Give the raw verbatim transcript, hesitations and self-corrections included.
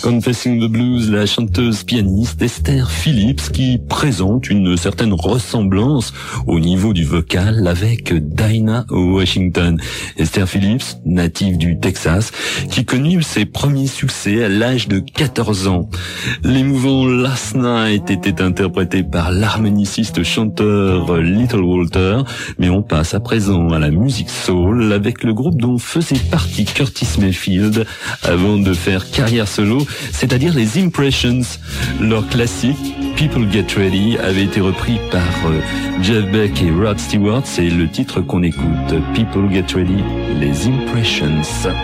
Confessing the Blues, la chanteuse pianiste Esther Phillips qui présente une certaine ressemblance au niveau du vocal avec Dinah Washington. Esther Phillips, native du Texas, qui connut ses premiers succès à l'âge de quatorze ans. L'émouvant Last Night était interprété par l'harmoniciste chanteur Little Walter, mais on passe à présent à la musique soul avec le groupe dont faisait partie Curtis Mayfield avant de faire carrière solo, c'est-à-dire les Impressions. Leur classique People Get Ready avait été repris par euh, Jeff Beck et Rod Stewart. C'est le titre qu'on écoute, People Get Ready, les Impressions.